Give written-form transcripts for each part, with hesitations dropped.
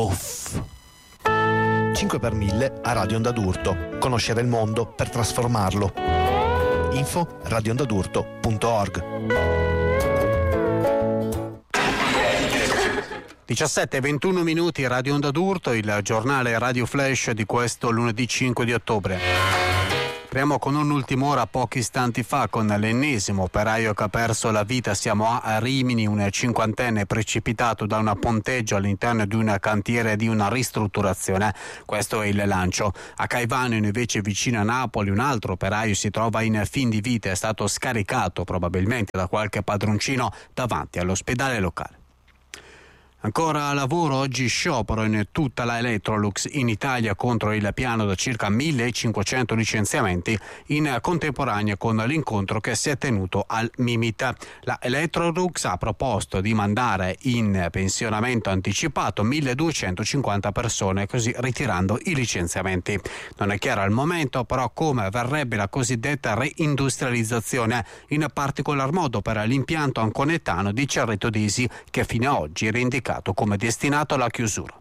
Uff. 5 per 1000 a Radio Onda d'Urto. Conoscere il mondo per trasformarlo. Info radioondadurto.org. 17:21 minuti, Radio Onda d'Urto, il giornale Radio Flash di questo lunedì 5 di ottobre. Apriamo con un'ultima ora pochi istanti fa con l'ennesimo operaio che ha perso la vita. Siamo a Rimini, un cinquantenne precipitato da una ponteggio all'interno di un cantiere di una ristrutturazione. Questo è il lancio. A Caivano, invece, vicino a Napoli, un altro operaio si trova in fin di vita, è stato scaricato probabilmente da qualche padroncino davanti all'ospedale locale. Ancora a lavoro, oggi sciopero in tutta la Electrolux in Italia contro il piano da circa 1.500 licenziamenti, in contemporanea con l'incontro che si è tenuto al Mimit. La Electrolux ha proposto di mandare in pensionamento anticipato 1.250 persone, così ritirando i licenziamenti. Non è chiaro al momento però come avverrebbe la cosiddetta reindustrializzazione, in particolar modo per l'impianto anconetano di Cerreto d'Isi, che fino ad oggi era indicato come destinato alla chiusura.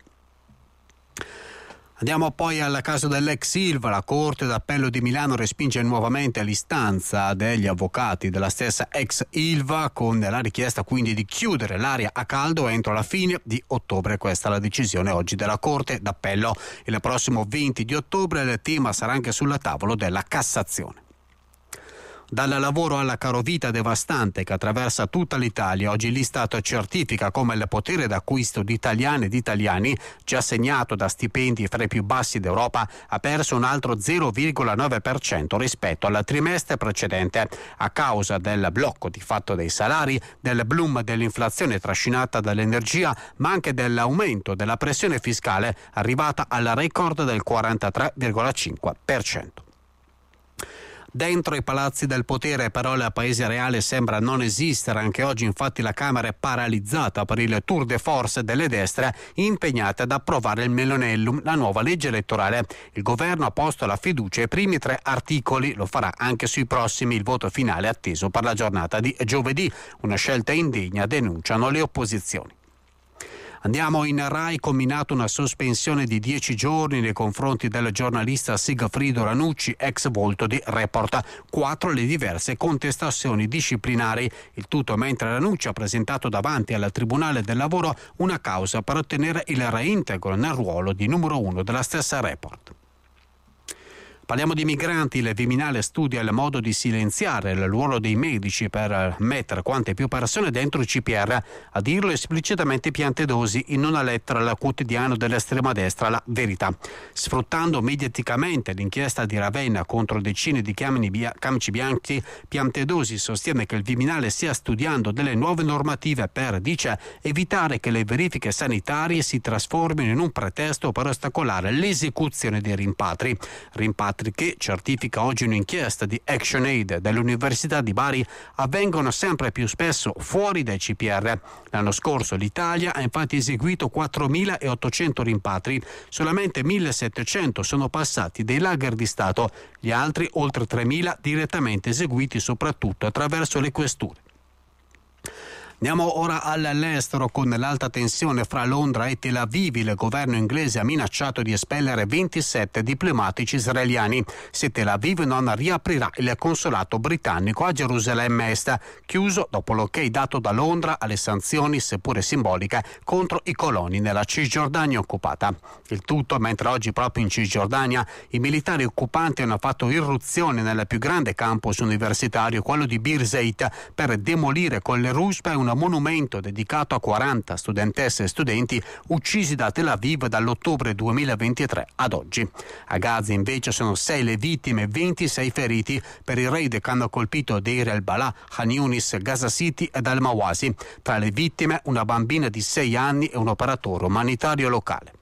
Andiamo poi al caso dell'ex Ilva. La Corte d'Appello di Milano respinge nuovamente l'istanza degli avvocati della stessa ex Ilva, con la richiesta quindi di chiudere l'area a caldo entro la fine di ottobre. Questa è la decisione oggi della Corte d'Appello. Il prossimo 20 di ottobre il tema sarà anche sul tavolo della Cassazione. Dal lavoro alla carovita devastante che attraversa tutta l'Italia, oggi l'Istat certifica come il potere d'acquisto di italiane ed italiani, già segnato da stipendi fra i più bassi d'Europa, ha perso un altro 0,9% rispetto al trimestre precedente, a causa del blocco di fatto dei salari, del boom dell'inflazione trascinata dall'energia, ma anche dell'aumento della pressione fiscale arrivata al record del 43,5%. Dentro i palazzi del potere però il paese reale sembra non esistere. Anche oggi infatti la Camera è paralizzata per il tour de force delle destre impegnate ad approvare il Melonellum, la nuova legge elettorale. Il governo ha posto la fiducia ai primi 3 articoli, lo farà anche sui prossimi. Il voto finale è atteso per la giornata di giovedì. Una scelta indegna, denunciano le opposizioni. Andiamo in Rai, combinato una sospensione di 10 giorni nei confronti del giornalista Sigfrido Ranucci, ex volto di Report. 4 le diverse contestazioni disciplinari. Il tutto mentre Ranucci ha presentato davanti al Tribunale del Lavoro una causa per ottenere il reintegro nel ruolo di numero 1 della stessa Report. Parliamo di migranti. Il Viminale studia il modo di silenziare il ruolo dei medici per mettere quante più persone dentro i CPR. A dirlo esplicitamente Piantedosi in una lettera al quotidiano dell'estrema destra La Verità. Sfruttando mediaticamente l'inchiesta di Ravenna contro decine di camici bianchi, Piantedosi sostiene che il Viminale stia studiando delle nuove normative per, dice, evitare che le verifiche sanitarie si trasformino in un pretesto per ostacolare l'esecuzione dei rimpatri che, certifica oggi un'inchiesta di ActionAid dell'Università di Bari, avvengono sempre più spesso fuori dai CPR. L'anno scorso l'Italia ha infatti eseguito 4.800 rimpatri, solamente 1.700 sono passati dai lager di Stato, gli altri oltre 3.000 direttamente eseguiti soprattutto attraverso le questure. Andiamo ora all'estero con l'alta tensione fra Londra e Tel Aviv. Il governo inglese ha minacciato di espellere 27 diplomatici israeliani se Tel Aviv non riaprirà il consolato britannico a Gerusalemme Est, chiuso dopo l'ok dato da Londra alle sanzioni, seppure simboliche, contro i coloni nella Cisgiordania occupata. Il tutto mentre oggi proprio in Cisgiordania i militari occupanti hanno fatto irruzione nel più grande campus universitario, quello di Bir Zeit, per demolire con le ruspe un monumento dedicato a 40 studentesse e studenti uccisi da Tel Aviv dall'ottobre 2023 ad oggi. A Gaza invece sono 6 le vittime e 26 feriti per i raid che hanno colpito Deir el-Balah, Khan Yunis, Gaza City ed al-Mawasi. Tra le vittime una bambina di 6 anni e un operatore umanitario locale.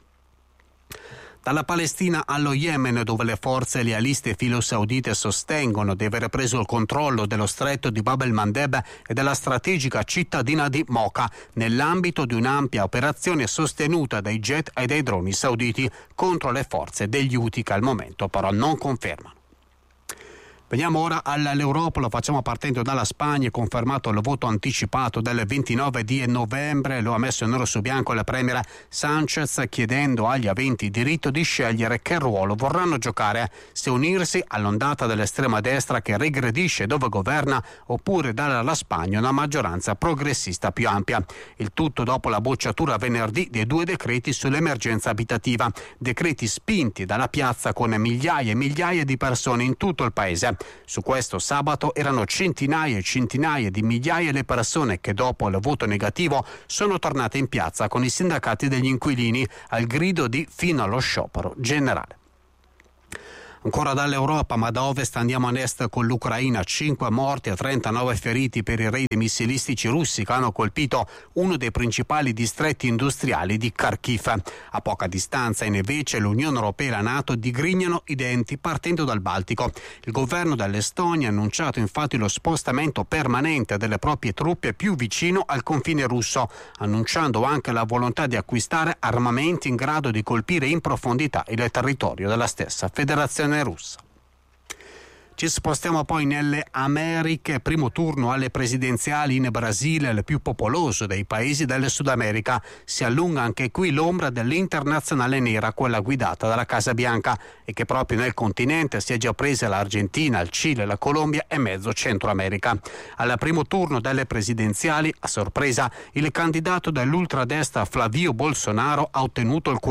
Dalla Palestina allo Yemen, dove le forze lealiste filo-saudite sostengono di aver preso il controllo dello stretto di Bab el-Mandeb e della strategica cittadina di Mocha, nell'ambito di un'ampia operazione sostenuta dai jet e dai droni sauditi contro le forze degli Houthi, che al momento però non confermano. Veniamo ora all'Europa, lo facciamo partendo dalla Spagna, confermato il voto anticipato del 29 di novembre, lo ha messo nero su bianco la premier Sánchez, chiedendo agli aventi diritto di scegliere che ruolo vorranno giocare, se unirsi all'ondata dell'estrema destra che regredisce dove governa oppure dare alla Spagna una maggioranza progressista più ampia. Il tutto dopo la bocciatura venerdì dei 2 decreti sull'emergenza abitativa, decreti spinti dalla piazza con migliaia e migliaia di persone in tutto il paese. Su questo sabato erano centinaia e centinaia di migliaia le persone che dopo il voto negativo sono tornate in piazza con i sindacati degli inquilini al grido di fino allo sciopero generale. Ancora dall'Europa, ma da ovest andiamo a est con l'Ucraina. 5 morti e 39 feriti per i raid missilistici russi che hanno colpito uno dei principali distretti industriali di Kharkiv. A poca distanza invece l'Unione Europea e la NATO digrignano i denti partendo dal Baltico. Il governo dell'Estonia ha annunciato infatti lo spostamento permanente delle proprie truppe più vicino al confine russo, annunciando anche la volontà di acquistare armamenti in grado di colpire in profondità il territorio della stessa Federazione russa. Ci spostiamo poi nelle Americhe, primo turno alle presidenziali in Brasile, il più popoloso dei paesi del Sud America. Si allunga anche qui l'ombra dell'internazionale nera, quella guidata dalla Casa Bianca, e che proprio nel continente si è già presa l'Argentina, il Cile, la Colombia e mezzo Centro America. Al primo turno delle presidenziali, a sorpresa, il candidato dell'ultradestra Flavio Bolsonaro ha ottenuto il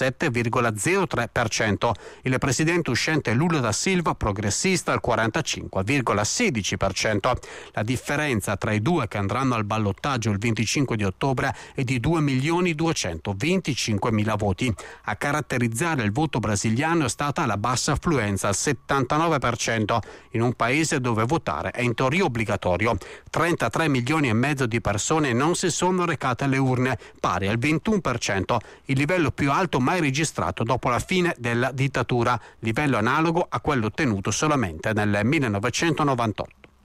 47,03%. Il presidente uscente Lula da Silva, progressista, al 45,16%. La differenza tra i due che andranno al ballottaggio il 25 di ottobre è di 2.225.000 voti. A caratterizzare il voto brasiliano è stata la bassa affluenza, al 79%, in un paese dove votare è in teoria obbligatorio. 33 milioni e mezzo di persone non si sono recate alle urne, pari al 21%, il livello più alto mai registrato dopo la fine della dittatura, livello analogo a quello ottenuto solamente nel 1998.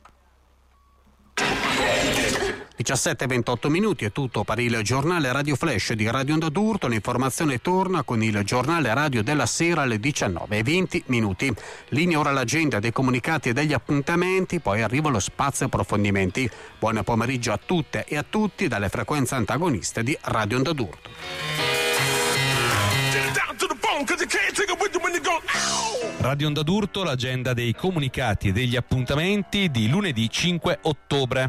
17:28 minuti è tutto per il giornale Radio Flash di Radio Onda d'Urto. L'informazione torna con il giornale radio della sera alle 19:20. Linea ora l'agenda dei comunicati e degli appuntamenti, poi arriva lo spazio approfondimenti. Buon pomeriggio a tutte e a tutti dalle frequenze antagoniste di Radio Onda d'Urto. Radio Onda d'Urto, l'agenda dei comunicati e degli appuntamenti di lunedì 5 ottobre.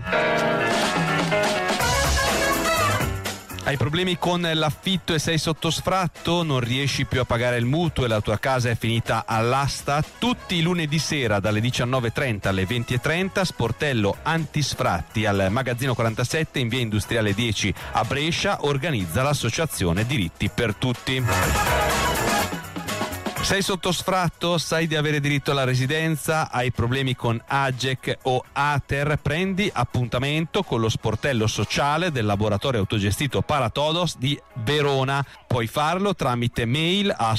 Hai problemi con l'affitto e sei sotto sfratto? Non riesci più a pagare il mutuo e la tua casa è finita all'asta? Tutti i lunedì sera dalle 19:30 alle 20:30 sportello antisfratti al Magazzino 47 in via Industriale 10 a Brescia organizza l'associazione Diritti per Tutti. Sei sotto sfratto? Sai di avere diritto alla residenza? Hai problemi con AGEC o ATER? Prendi appuntamento con lo sportello sociale del laboratorio autogestito Paratodos di Verona. Puoi farlo tramite mail a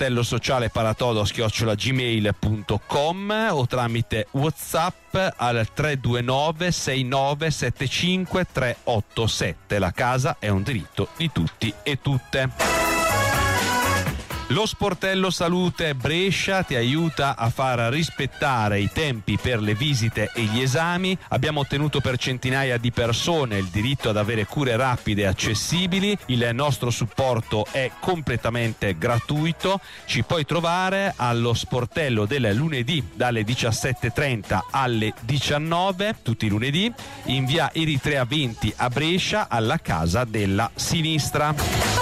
sportelloSocialeParatodos@gmail.com o tramite WhatsApp al 329 6975 387. La casa è un diritto di tutti e tutte. Lo sportello Salute Brescia ti aiuta a far rispettare i tempi per le visite e gli esami. Abbiamo ottenuto per centinaia di persone il diritto ad avere cure rapide e accessibili. Il nostro supporto è completamente gratuito. Ci puoi trovare allo sportello del lunedì dalle 17:30 alle 19, tutti i lunedì, in via Eritrea 20 a Brescia, alla Casa della Sinistra.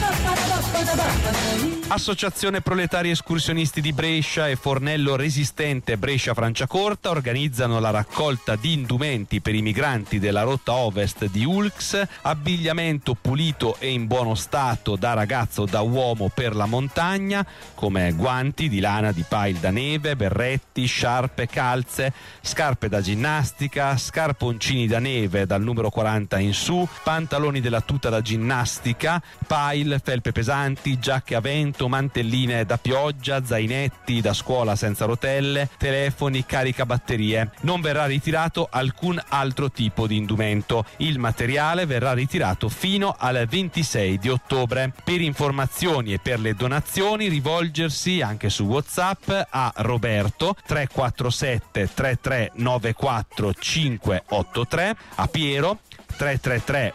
Associazione Proletari Escursionisti di Brescia e Fornello Resistente Brescia Franciacorta organizzano la raccolta di indumenti per i migranti della rotta ovest di Ulx, abbigliamento pulito e in buono stato da ragazzo o da uomo per la montagna, come guanti di lana di pile da neve, berretti, sciarpe, calze, scarpe da ginnastica, scarponcini da neve dal numero 40 in su, pantaloni della tuta da ginnastica, pile, felpe pesanti, giacche a vento, mantelline da pioggia, zainetti da scuola senza rotelle, telefoni, caricabatterie. Non verrà ritirato alcun altro tipo di indumento. Il materiale verrà ritirato fino al 26 di ottobre. Per informazioni e per le donazioni rivolgersi anche su WhatsApp a Roberto 347 3394 583, a Piero 333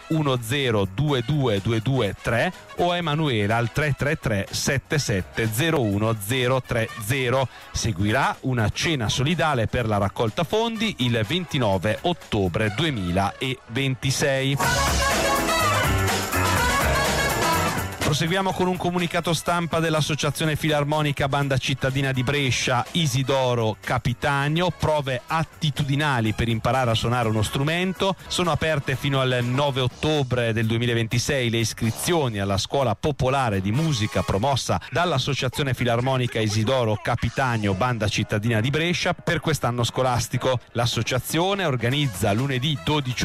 1022223 o a Emanuela al 333 7701 030. Seguirà una cena solidale per la raccolta fondi il 29 ottobre 2026. Proseguiamo con un comunicato stampa dell'Associazione Filarmonica Banda Cittadina di Brescia Isidoro Capitanio. Prove attitudinali per imparare a suonare uno strumento. Sono aperte fino al 9 ottobre del 2026 le iscrizioni alla scuola popolare di musica promossa dall'Associazione Filarmonica Isidoro Capitanio Banda Cittadina di Brescia per quest'anno scolastico. L'associazione organizza lunedì 12